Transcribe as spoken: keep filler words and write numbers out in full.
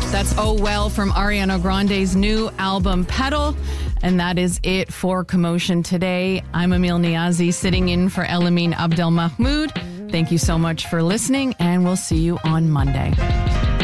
That's Oh Well from Ariana Grande's new album, Pedal. And that is it for Commotion today. I'm Emil Niazi, sitting in for Elamine Abdelmahmoud. Thank you so much for listening, and we'll see you on Monday.